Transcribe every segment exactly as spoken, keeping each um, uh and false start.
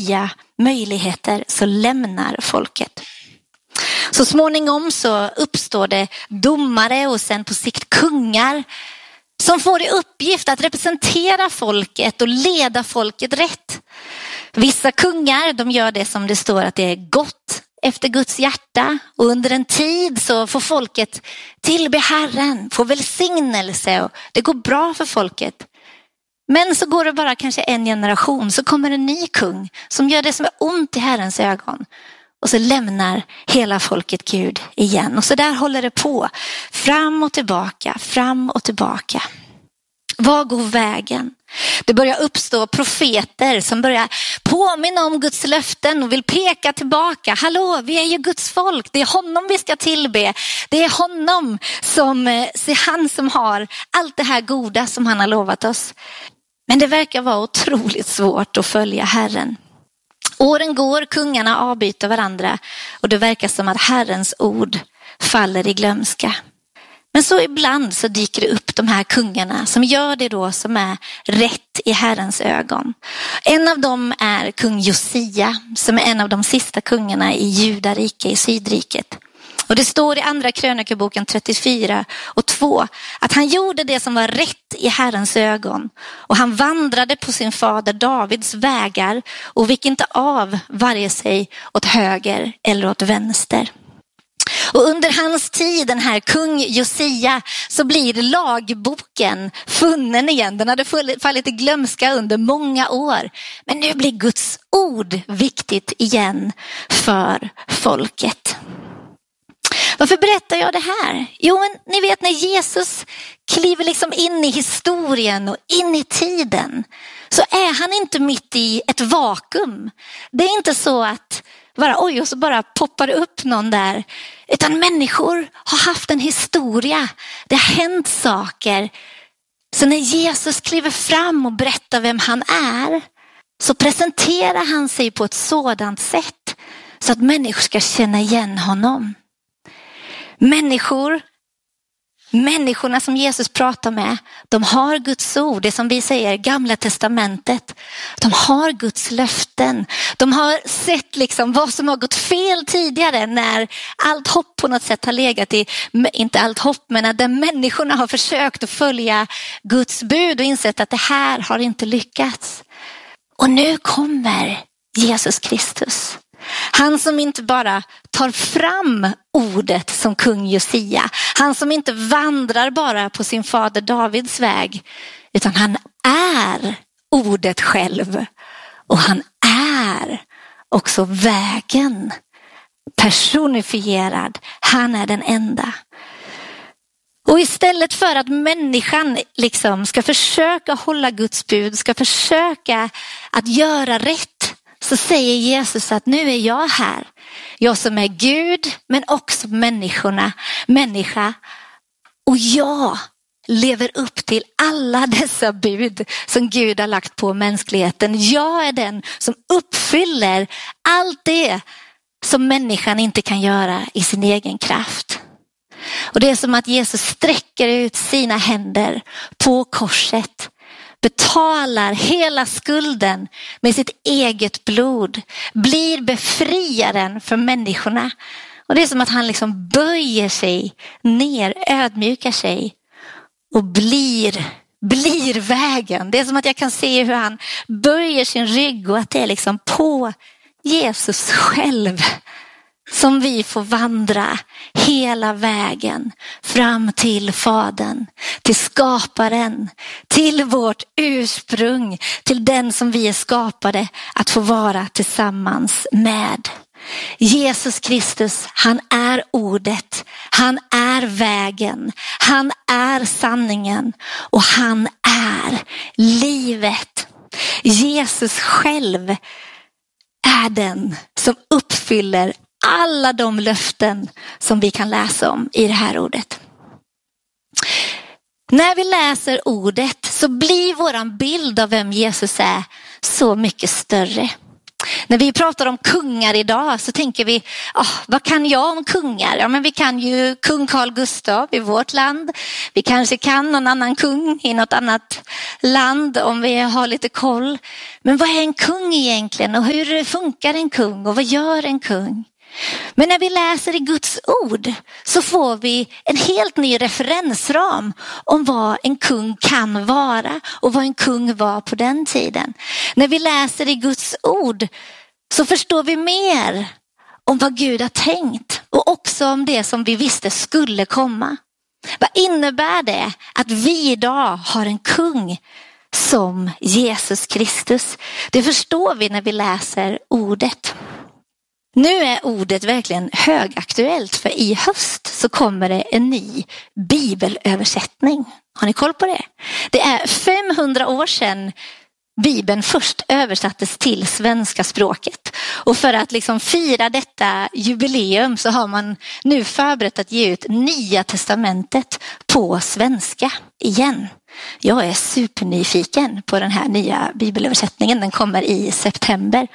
nya möjligheter så lämnar folket. Så småningom så uppstår det domare och sen på sikt kungar som får i uppgift att representera folket och leda folket rätt. Vissa kungar, de gör det som det står att det är gott efter Guds hjärta, och under en tid så får folket tillbe Herren, får välsignelse och det går bra för folket. Men så går det bara kanske en generation, så kommer en ny kung som gör det som är ont i Herrens ögon. Och så lämnar hela folket Gud igen. Och så där håller det på. Fram och tillbaka, fram och tillbaka. Vad går vägen? Det börjar uppstå profeter som börjar påminna om Guds löften och vill peka tillbaka. Hallå, vi är ju Guds folk. Det är honom vi ska tillbe. Det är honom som, är han som har allt det här goda som han har lovat oss. Men det verkar vara otroligt svårt att följa Herren. Åren går, kungarna avbyter varandra och det verkar som att Herrens ord faller i glömska. Men så ibland så dyker det upp de här kungarna som gör det då som är rätt i Herrens ögon. En av dem är kung Josia som är en av de sista kungarna i Judarike i Sydriket. Och det står i andra krönikeboken trettiofyra och två att han gjorde det som var rätt i Herrens ögon. Och han vandrade på sin fader Davids vägar och vek inte av vare sig åt höger eller åt vänster. Och under hans tid, den här kung Josia, så blir lagboken funnen igen. Den hade fallit i glömska under många år. Men nu blir Guds ord viktigt igen för folket. Varför berättar jag det här? Jo, men ni vet när Jesus kliver liksom in i historien och in i tiden, så är han inte mitt i ett vakuum. Det är inte så att bara, oj, och så bara poppar det upp någon där. Utan människor har haft en historia. Det har hänt saker. Så när Jesus kliver fram och berättar vem han är, så presenterar han sig på ett sådant sätt så att människor ska känna igen honom. Människor, människorna som Jesus pratar med, de har Guds ord, det som vi säger, Gamla testamentet. De har Guds löften. De har sett liksom vad som har gått fel tidigare när allt hopp på något sätt har legat i, inte allt hopp, men där människorna har försökt att följa Guds bud och insett att det här har inte lyckats. Och nu kommer Jesus Kristus. Han som inte bara tar fram ordet som kung Josia. Han som inte vandrar bara på sin fader Davids väg. Utan han är ordet själv. Och han är också vägen. Personifierad. Han är den enda. Och istället för att människan liksom ska försöka hålla Guds bud, ska försöka att göra rätt, så säger Jesus att nu är jag här. Jag som är Gud, men också människorna, människa. Och jag lever upp till alla dessa bud som Gud har lagt på mänskligheten. Jag är den som uppfyller allt det som människan inte kan göra i sin egen kraft. Och det är som att Jesus sträcker ut sina händer på korset, betalar hela skulden med sitt eget blod, blir befriaren för människorna. Och det är som att han liksom böjer sig ner, ödmjukar sig och blir, blir vägen. Det är som att jag kan se hur han böjer sin rygg och att det är liksom på Jesus själv som vi får vandra hela vägen fram till Fadern, till skaparen, till vårt ursprung, till den som vi är skapade att få vara tillsammans med. Jesus Kristus, han är ordet, han är vägen, han är sanningen och han är livet. Jesus själv är den som uppfyller alla de löften som vi kan läsa om i det här ordet. När vi läser ordet så blir våran bild av vem Jesus är så mycket större. När vi pratar om kungar idag så tänker vi, oh, vad kan jag om kungar? Ja, men vi kan ju kung Carl Gustaf i vårt land. Vi kanske kan någon annan kung i något annat land om vi har lite koll. Men vad är en kung egentligen och hur funkar en kung och vad gör en kung? Men när vi läser i Guds ord så får vi en helt ny referensram om vad en kung kan vara och vad en kung var på den tiden. När vi läser i Guds ord så förstår vi mer om vad Gud har tänkt och också om det som vi visste skulle komma. Vad innebär det att vi idag har en kung som Jesus Kristus? Det förstår vi när vi läser ordet. Nu är ordet verkligen högaktuellt, för i höst så kommer det en ny bibelöversättning. Har ni koll på det? Det är femhundra år sedan Bibeln först översattes till svenska språket. Och för att liksom fira detta jubileum så har man nu förberett att ge ut Nya testamentet på svenska igen. Jag är supernyfiken på den här nya bibelöversättningen. Den kommer i september.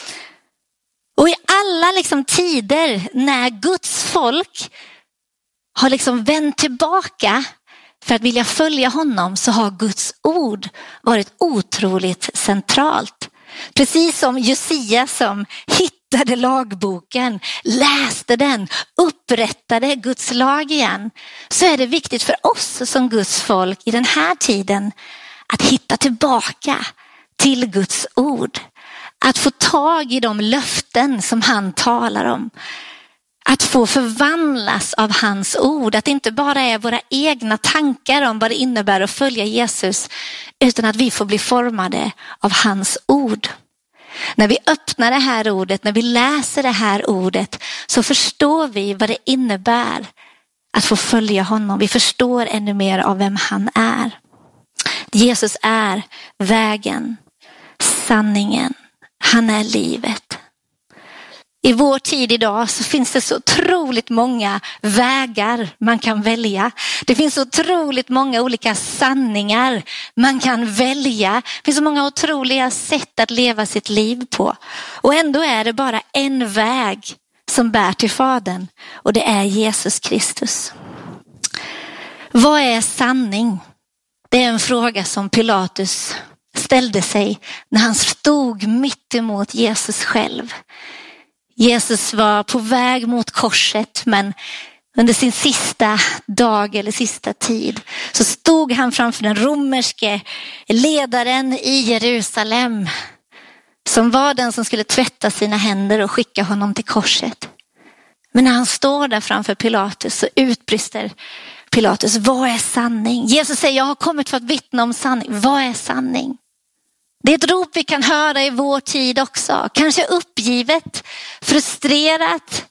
Och i alla liksom tider när Guds folk har liksom vänt tillbaka för att vilja följa honom, så har Guds ord varit otroligt centralt. Precis som Josia som hittade lagboken, läste den, upprättade Guds lag igen, så är det viktigt för oss som Guds folk i den här tiden att hitta tillbaka till Guds ord. Att få tag i de löften som han talar om. Att få förvandlas av hans ord. Att det inte bara är våra egna tankar om vad det innebär att följa Jesus, utan att vi får bli formade av hans ord. När vi öppnar det här ordet, när vi läser det här ordet, så förstår vi vad det innebär att få följa honom. Vi förstår ännu mer av vem han är. Jesus är vägen, sanningen. Han är livet. I vår tid idag så finns det så otroligt många vägar man kan välja. Det finns så otroligt många olika sanningar man kan välja. Det finns så många otroliga sätt att leva sitt liv på. Och ändå är det bara en väg som bär till Fadern, och det är Jesus Kristus. Vad är sanning? Det är en fråga som Pilatus ställde sig när han stod mitt emot Jesus själv. Jesus var på väg mot korset, men under sin sista dag eller sista tid så stod han framför den romerske ledaren i Jerusalem, som var den som skulle tvätta sina händer och skicka honom till korset. Men när han står där framför Pilatus så utbrister Pilatus: vad är sanning? Jesus säger: jag har kommit för att vittna om sanning. Vad är sanning? Det är ett rop vi kan höra i vår tid också. Kanske uppgivet, frustrerat.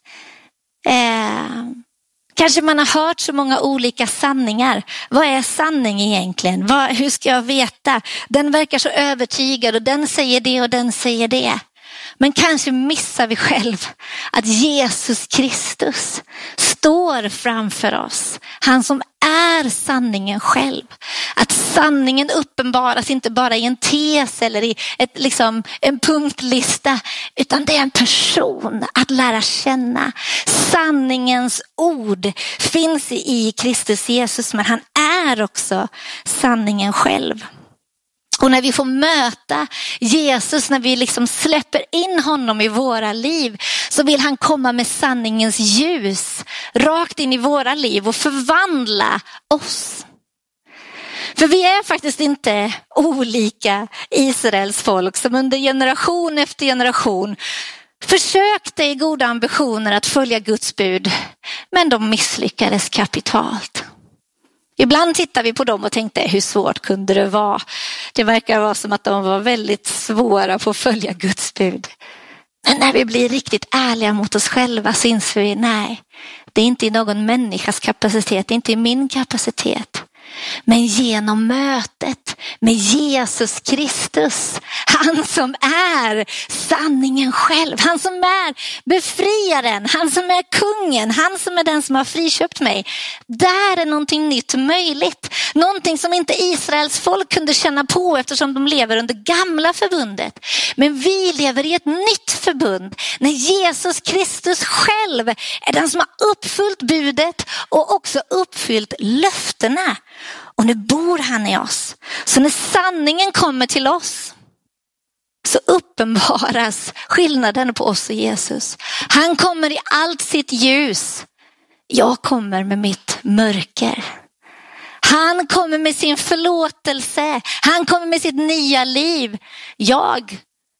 Eh, kanske man har hört så många olika sanningar. Vad är sanning egentligen? Vad, hur ska jag veta? Den verkar så övertygad och den säger det och den säger det. Men kanske missar vi själv att Jesus Kristus står framför oss. Han som är sanningen själv. Att sanningen uppenbaras inte bara i en tes eller i ett, liksom, en punktlista, utan det är en person att lära känna. Sanningens ord finns i Kristus Jesus, men han är också sanningen själv. Och när vi får möta Jesus, när vi liksom släpper in honom i våra liv, så vill han komma med sanningens ljus rakt in i våra liv och förvandla oss. För vi är faktiskt inte olika Israels folk som under generation efter generation försökte i goda ambitioner att följa Guds bud, men de misslyckades kapitalt. Ibland tittar vi på dem och tänkte: hur svårt kunde det vara? Det verkar vara som att de var väldigt svåra på att följa Guds bud. Men när vi blir riktigt ärliga mot oss själva så inser vi: nej, det är inte i någon människas kapacitet, det är inte i min kapacitet. Men genom mötet med Jesus Kristus, han som är sanningen själv, han som är befriaren, han som är kungen, han som är den som har friköpt mig. Där är någonting nytt möjligt. Någonting som inte Israels folk kunde känna på eftersom de lever under gamla förbundet. Men vi lever i ett nytt förbund. När Jesus Kristus själv är den som har uppfyllt budet och också uppfyllt löftena. Och nu bor han i oss. Så när sanningen kommer till oss så uppenbaras skillnaden på oss och Jesus. Han kommer i allt sitt ljus. Jag kommer med mitt mörker. Han kommer med sin förlåtelse. Han kommer med sitt nya liv. Jag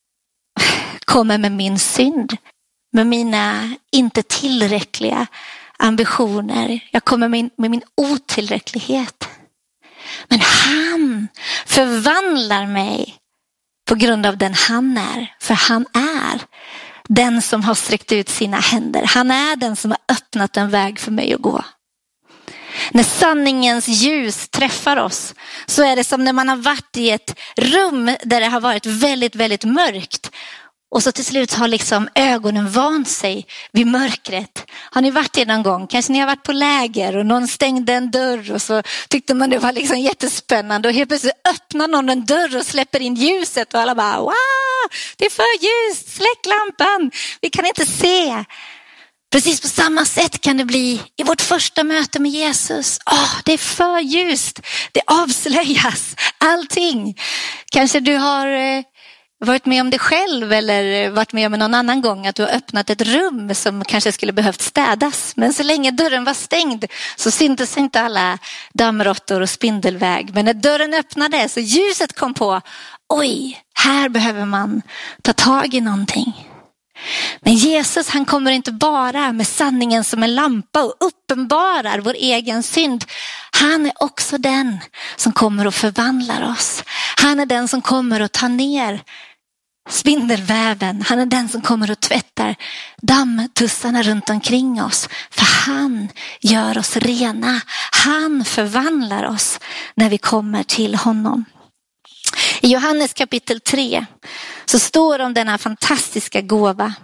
kommer med min synd. Med mina inte tillräckliga ambitioner. Jag kommer med min, med min otillräcklighet. Men han förvandlar mig på grund av den han är. För han är den som har sträckt ut sina händer. Han är den som har öppnat en väg för mig att gå. När sanningens ljus träffar oss så är det som när man har varit i ett rum där det har varit väldigt, väldigt mörkt. Och så till slut har liksom ögonen vant sig vid mörkret. Har ni varit det någon gång? Kanske ni har varit på läger och någon stängde en dörr och så tyckte man det var liksom jättespännande. Och helt plötsligt öppnar någon en dörr och släpper in ljuset och alla bara wow, det är för ljust, släck lampan, vi kan inte se. Precis på samma sätt kan det bli i vårt första möte med Jesus. Åh, det är för ljust, det avslöjas, allting. Kanske du har varit med om det själv eller varit med om någon annan gång att du har öppnat ett rum som kanske skulle behövt städas. Men så länge dörren var stängd så syntes inte alla dammråttor och spindelväg. Men när dörren öppnade så ljuset kom på, oj, här behöver man ta tag i någonting. Men Jesus, han kommer inte bara med sanningen som en lampa och uppenbarar vår egen synd. Han är också den som kommer och förvandlar oss. Han är den som kommer och tar ner spindelväven. Han är den som kommer och tvättar dammtussarna runt omkring oss. För han gör oss rena. Han förvandlar oss när vi kommer till honom. I Johannes kapitel tre så står det om denna fantastiska gåva.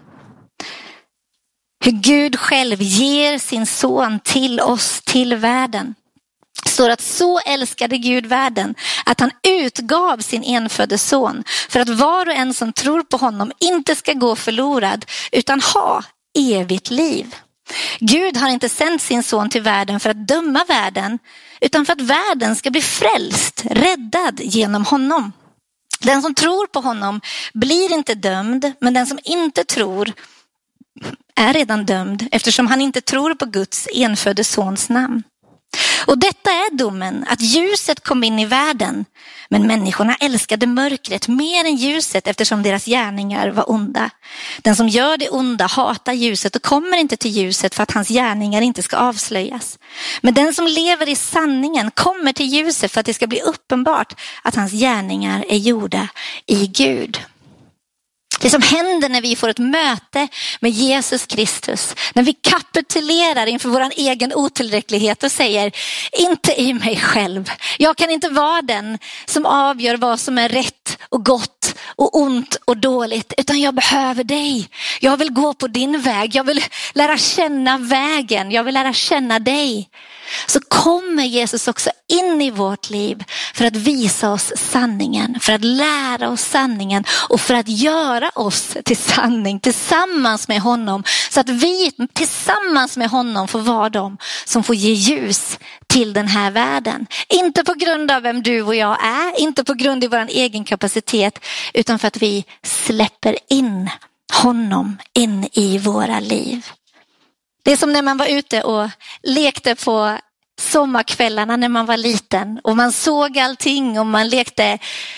Hur Gud själv ger sin son till oss, till världen. Det står att så älskade Gud världen att han utgav sin enfödde son för att var och en som tror på honom inte ska gå förlorad utan ha evigt liv. Gud har inte sänt sin son till världen för att döma världen utan för att världen ska bli frälst, räddad genom honom. Den som tror på honom blir inte dömd, men den som inte tror är redan dömd eftersom han inte tror på Guds enfödde sons namn. Och detta är domen, att ljuset kom in i världen, men människorna älskade mörkret mer än ljuset eftersom deras gärningar var onda. Den som gör det onda hatar ljuset och kommer inte till ljuset för att hans gärningar inte ska avslöjas. Men den som lever i sanningen kommer till ljuset för att det ska bli uppenbart att hans gärningar är gjorda i Gud. Det som händer när vi får ett möte med Jesus Kristus, när vi kapitulerar inför vår egen otillräcklighet och säger, inte i mig själv. Jag kan inte vara den som avgör vad som är rätt och gott och ont och dåligt, utan jag behöver dig. Jag vill gå på din väg, jag vill lära känna vägen, jag vill lära känna dig. Så kommer Jesus också in i vårt liv för att visa oss sanningen, för att lära oss sanningen och för att göra oss till sanning tillsammans med honom. Så att vi tillsammans med honom får vara de som får ge ljus till den här världen. Inte på grund av vem du och jag är, inte på grund av vår egen kapacitet, utan för att vi släpper in honom in i våra liv. Det är som när man var ute och lekte på sommarkvällarna när man var liten och man såg allting och man lekte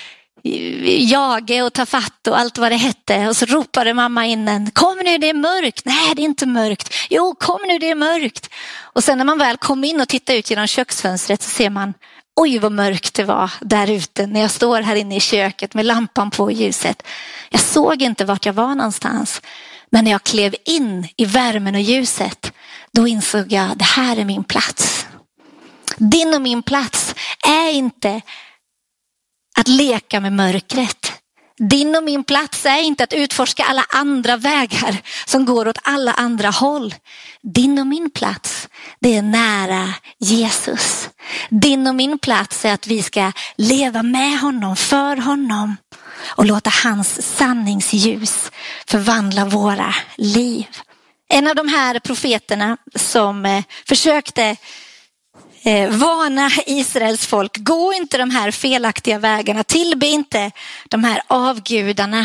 jage och ta fatt och allt vad det hette, och så ropade mamma in en, kom nu det är mörkt, nej det är inte mörkt, jo kom nu det är mörkt, och sen när man väl kom in och tittade ut genom köksfönstret så ser man, oj vad mörkt det var där ute när jag står här inne i köket med lampan på ljuset. Jag såg inte vart jag var någonstans. Men när jag klev in i värmen och ljuset, då insåg jag, det här är min plats. Din och min plats är inte att leka med mörkret. Din och min plats är inte att utforska alla andra vägar som går åt alla andra håll. Din och min plats, det är nära Jesus. Din och min plats är att vi ska leva med honom, för honom. och låta hans sanningsljus förvandla våra liv. En av de här profeterna som eh, försökte eh, varna Israels folk, gå inte de här felaktiga vägarna, tillbe inte de här avgudarna.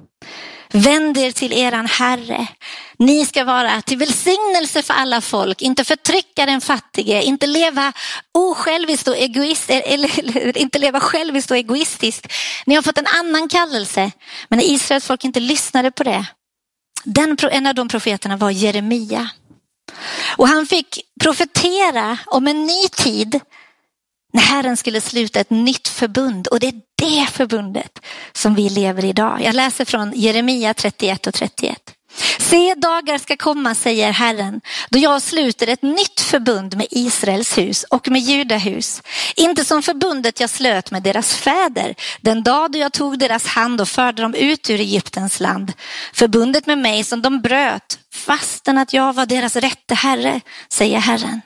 Vänd er till eran Herre. Ni ska vara till välsignelse för alla folk, inte förtrycka den fattige, inte leva osjälviskt och egoist, eller, eller inte leva själviskt och egoistiskt. Ni har fått en annan kallelse, men Israels folk inte lyssnade på det. Den, en av de profeterna var Jeremia. Och han fick profetera om en ny tid när Herren skulle sluta ett nytt förbund. Och det är det förbundet som vi lever i idag. Jag läser från Jeremia trettioett och trettioett. Se, dagar ska komma, säger Herren, då jag sluter ett nytt förbund med Israels hus och med Judahus. Inte som förbundet jag slöt med deras fäder, den dag då jag tog deras hand och förde dem ut ur Egyptens land. Förbundet med mig som de bröt, fastän att jag var deras rätte Herre, säger Herren.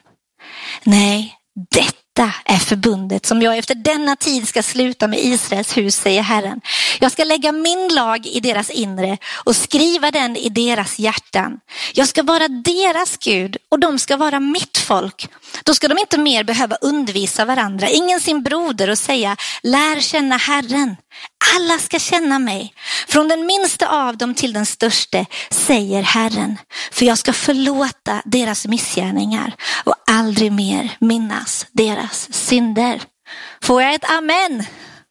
Nej, detta är förbundet som jag efter denna tid ska sluta med Israels hus, säger Herren. Jag ska lägga min lag i deras inre och skriva den i deras hjärtan. Jag ska vara deras Gud och de ska vara mitt folk. Då ska de inte mer behöva undervisa varandra, ingen sin broder, och säga, lär känna Herren. Alla ska känna mig, från den minsta av dem till den störste, säger Herren. För jag ska förlåta deras missgärningar och aldrig mer minnas deras synder. Får jag ett amen?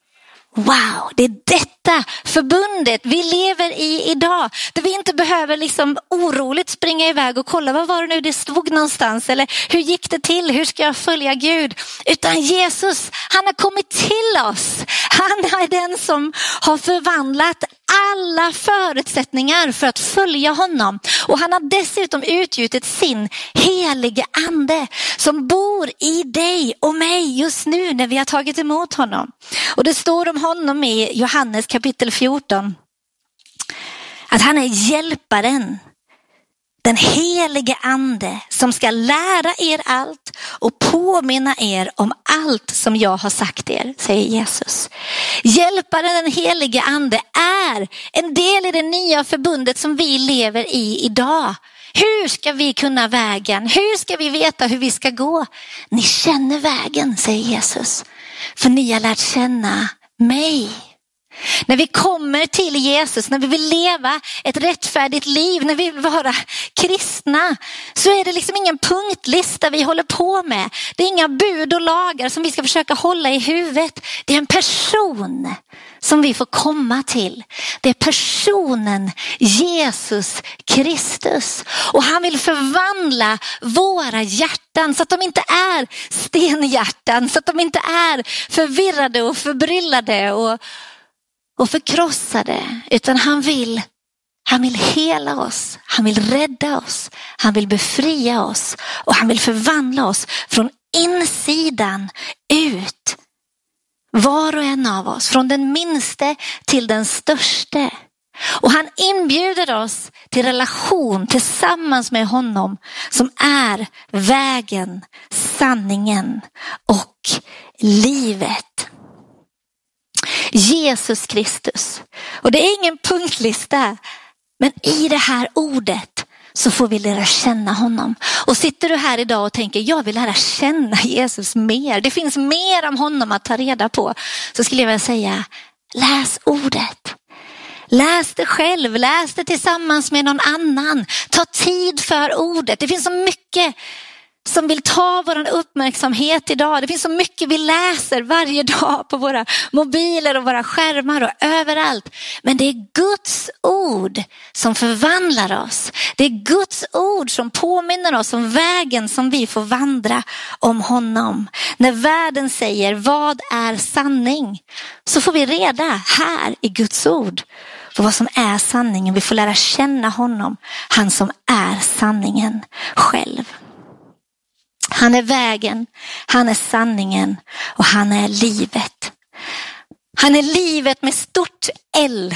Wow, det är detta förbundet vi lever i idag. Där vi inte behöver liksom oroligt springa iväg och kolla vad var det nu det stod någonstans. Eller hur gick det till? Hur ska jag följa Gud? Utan Jesus, han har kommit till oss. Han är den som har förvandlat alla förutsättningar för att följa honom. Och han har dessutom utgjutit sin helige ande som bor i dig och mig just nu när vi har tagit emot honom. Och det står om honom i Johannes kapitel fjorton att han är hjälparen, den helige ande som ska lära er allt och påminna er om allt som jag har sagt er, säger Jesus. Hjälparen, den helige ande, är en del i det nya förbundet som vi lever i idag. Hur ska vi kunna vägen? Hur ska vi veta hur vi ska gå? Ni känner vägen, säger Jesus. För ni har lärt känna mig. När vi kommer till Jesus, när vi vill leva ett rättfärdigt liv, när vi vill vara kristna, så är det liksom ingen punktlista vi håller på med. Det är inga bud och lagar som vi ska försöka hålla i huvudet. Det är en person som vi får komma till. Det är personen Jesus Kristus. Och han vill förvandla våra hjärtan så att de inte är stenhjärtan, så att de inte är förvirrade och förbryllade och och förkrossade, utan han vill han vill hela oss, han vill rädda oss, han vill befria oss och han vill förvandla oss från insidan ut. Var och en av oss, från den minste till den störste. Och han inbjuder oss till relation tillsammans med honom som är vägen, sanningen och livet. Jesus Kristus. Och det är ingen punktlista, men i det här ordet så får vi lära känna honom. Och sitter du här idag och tänker, jag vill lära känna Jesus mer. Det finns mer om honom att ta reda på. Så skulle jag vilja säga, läs ordet. Läs det själv, läs det tillsammans med någon annan. Ta tid för ordet. Det finns så mycket som vill ta vår uppmärksamhet idag. Det finns så mycket vi läser varje dag på våra mobiler och våra skärmar och överallt. Men det är Guds ord som förvandlar oss. Det är Guds ord som påminner oss om vägen som vi får vandra om honom. När världen säger, vad är sanning? Så får vi reda här i Guds ord för vad som är sanningen. Vi får lära känna honom, han som är sanningen själv. Han är vägen, han är sanningen och han är livet. Han är livet med stort L.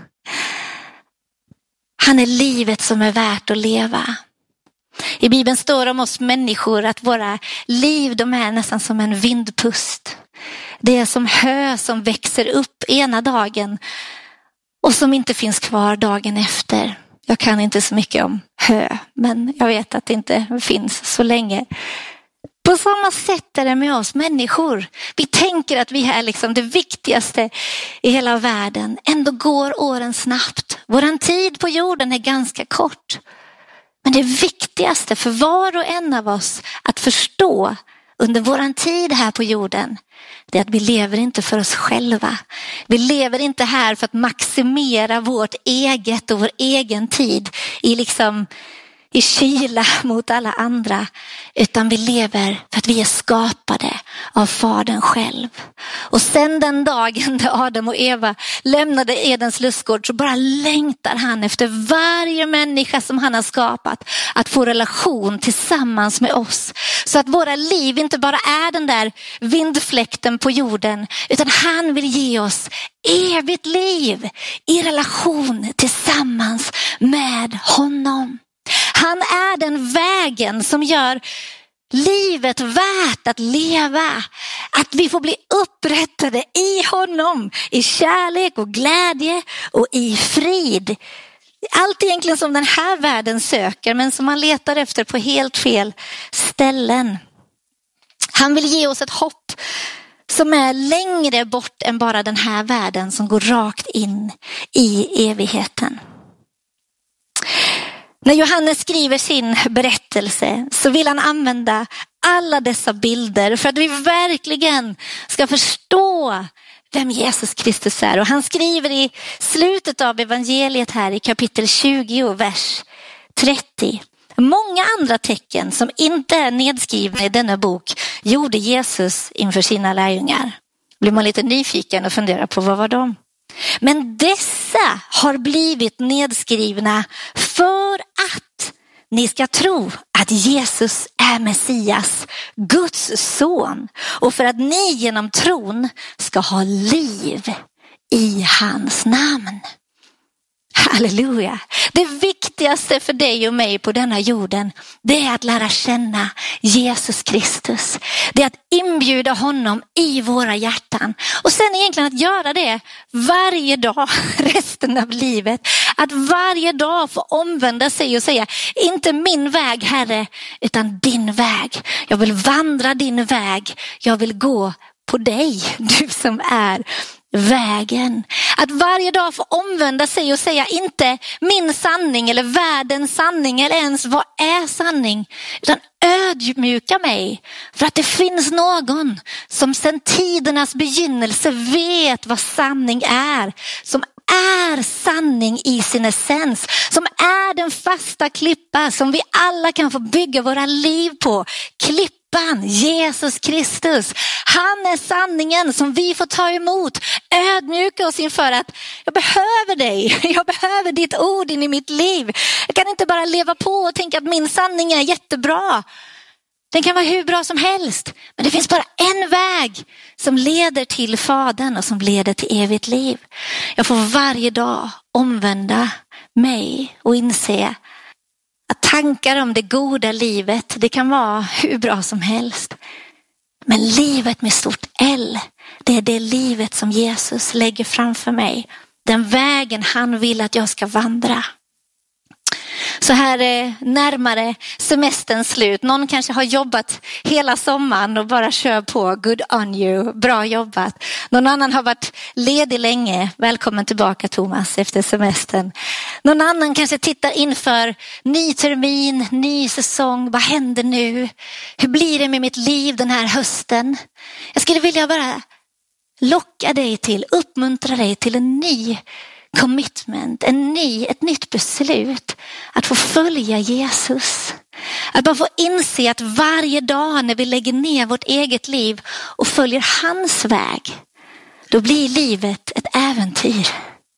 Han är livet som är värt att leva. I Bibeln står om oss människor att våra liv, de är nästan som en vindpust. Det är som hö som växer upp ena dagen och som inte finns kvar dagen efter. Jag kan inte så mycket om hö, men jag vet att det inte finns så länge. På samma sätt är det med oss människor. Vi tänker att vi är liksom det viktigaste i hela världen. Ändå går åren snabbt. Vår tid på jorden är ganska kort. Men det viktigaste för var och en av oss att förstå under vår tid här på jorden, det är att vi lever inte för oss själva. Vi lever inte här för att maximera vårt eget och vår egen tid i liksom i kyla mot alla andra, utan vi lever för att vi är skapade av Fadern själv. Och sen den dagen då Adam och Eva lämnade Edens lustgård så bara längtar han efter varje människa som han har skapat att få relation tillsammans med oss. Så att våra liv inte bara är den där vindfläkten på jorden, utan han vill ge oss evigt liv i relation tillsammans med honom. Han är den vägen som gör livet värt att leva. Att vi får bli upprättade i honom, i kärlek och glädje och i frid. Allt egentligen som den här världen söker, men som man letar efter på helt fel ställen. Han vill ge oss ett hopp som är längre bort än bara den här världen, som går rakt in i evigheten. När Johannes skriver sin berättelse så vill han använda alla dessa bilder för att vi verkligen ska förstå vem Jesus Kristus är. Och han skriver i slutet av evangeliet här i kapitel tjugo, vers trettio. Många andra tecken som inte är nedskrivna i denna bok gjorde Jesus inför sina lärjungar. Blir man lite nyfiken och funderar på vad var de? Men dessa har blivit nedskrivna för att ni ska tro att Jesus är Messias, Guds son, och för att ni genom tron ska ha liv i hans namn. Halleluja. Det viktigaste för dig och mig på denna jorden, det är att lära känna Jesus Kristus. Det är att inbjuda honom i våra hjärtan. Och sen egentligen att göra det varje dag resten av livet. Att varje dag få omvända sig och säga, inte min väg Herre, utan din väg. Jag vill vandra din väg. Jag vill gå på dig, du som är vägen. Att varje dag få omvända sig och säga inte min sanning eller världens sanning eller ens vad är sanning, utan ödmjuka mig för att det finns någon som sedan tidernas begynnelse vet vad sanning är, som är sanning i sin essens, som är den fasta klippa som vi alla kan få bygga våra liv på. Klippan Jesus Kristus. Han är sanningen som vi får ta emot. Ödmjuka oss inför att jag behöver dig. Jag behöver ditt ord in i mitt liv. Jag kan inte bara leva på och tänka att min sanning är jättebra. Den kan vara hur bra som helst. Men det finns bara en väg som leder till Fadern och som leder till evigt liv. Jag får varje dag omvända mig och inse att tankar om det goda livet, det kan vara hur bra som helst. Men livet med stort L, det är det livet som Jesus lägger framför mig. Den vägen han vill att jag ska vandra. Så här är närmare semesterns slut. Någon kanske har jobbat hela sommaren och bara kör på. Good on you. Bra jobbat. Någon annan har varit ledig länge. Välkommen tillbaka Thomas efter semestern. Någon annan kanske tittar inför ny termin, ny säsong. Vad händer nu? Hur blir det med mitt liv den här hösten? Jag skulle vilja bara locka dig till, uppmuntra dig till en ny commitment, en ny, ett nytt beslut att få följa Jesus. Att bara få inse att varje dag när vi lägger ner vårt eget liv och följer hans väg, då blir livet ett äventyr.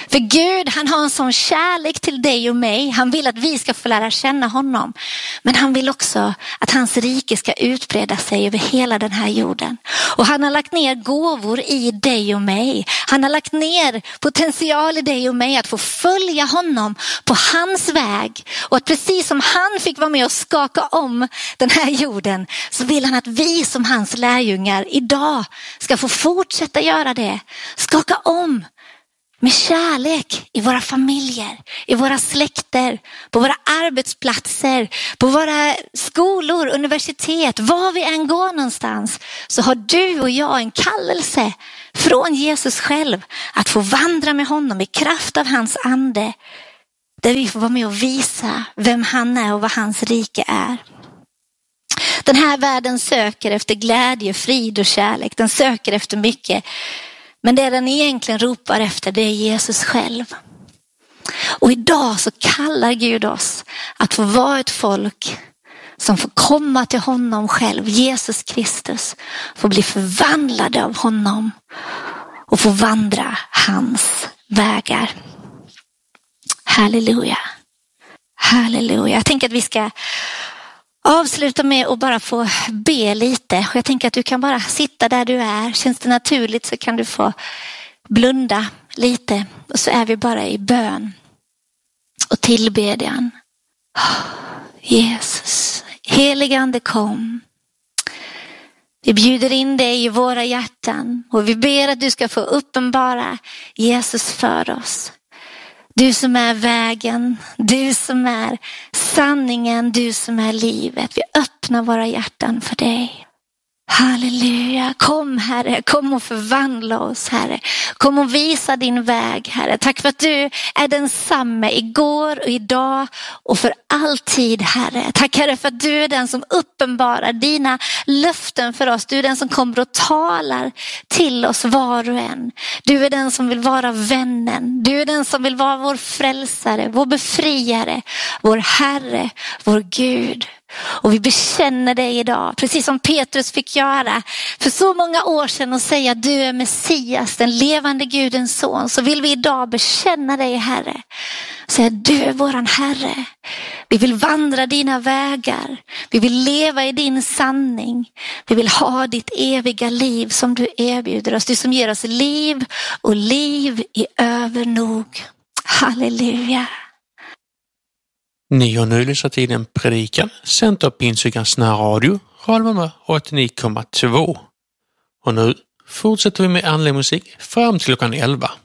För Gud, han har en sån kärlek till dig och mig. Han vill att vi ska få lära känna honom. Men han vill också att hans rike ska utbreda sig över hela den här jorden. Och han har lagt ner gåvor i dig och mig. Han har lagt ner potential i dig och mig att få följa honom på hans väg. Och att precis som han fick vara med och skaka om den här jorden, så vill han att vi som hans lärjungar idag ska få fortsätta göra det. Skaka om med kärlek i våra familjer, i våra släkter, på våra arbetsplatser, på våra skolor, universitet, var vi än går någonstans, så har du och jag en kallelse från Jesus själv att få vandra med honom i kraft av hans ande, där vi får vara med och visa vem han är och vad hans rike är. Den här världen söker efter glädje, frid och kärlek. Den söker efter mycket. Men det den egentligen ropar efter, det är Jesus själv. Och idag så kallar Gud oss att få vara ett folk som får komma till honom själv, Jesus Kristus. Får bli förvandlade av honom och få vandra hans vägar. Halleluja. Halleluja. Jag tänker att vi ska avsluta med att bara få be lite. Jag tänker att du kan bara sitta där du är. Känns det naturligt så kan du få blunda lite. Och så är vi bara i bön och tillbedjan. Jesus, helige Ande, kom. Vi bjuder in dig i våra hjärtan. Och vi ber att du ska få uppenbara Jesus för oss. Du som är vägen, du som är sanningen, du som är livet. Vi öppnar våra hjärtan för dig. Halleluja. Kom Herre, kom och förvandla oss Herre. Kom och visa din väg Herre. Tack för att du är densamme igår och idag och för alltid Herre. Tack Herre för att du är den som uppenbarar dina löften för oss. Du är den som kommer och talar till oss var och en. Du är den som vill vara vännen. Du är den som vill vara vår frälsare, vår befriare, vår Herre, vår Gud. Och vi bekänner dig idag, precis som Petrus fick göra för så många år sedan och säga att du är Messias, den levande Gudens son. Så vill vi idag bekänna dig Herre. Säga du är våran Herre. Vi vill vandra dina vägar. Vi vill leva i din sanning. Vi vill ha ditt eviga liv som du erbjuder oss. Du som ger oss liv och liv i övernog. Halleluja. Ni har nu lyssnat till en predikan sänd upp Pingstkyrkans närradio, Ralmö åttionio komma två. Och nu fortsätter vi med andlig musik fram till klockan elva.